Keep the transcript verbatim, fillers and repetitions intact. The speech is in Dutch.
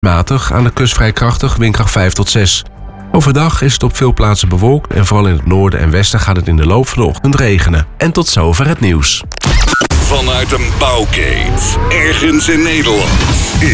Matig, aan de kust vrij krachtig, windkracht vijf tot zes. Overdag is het op veel plaatsen bewolkt en vooral in het noorden en westen gaat het in de loop van de ochtend regenen. En tot zover het nieuws. Vanuit een bouwkeet, ergens in Nederland.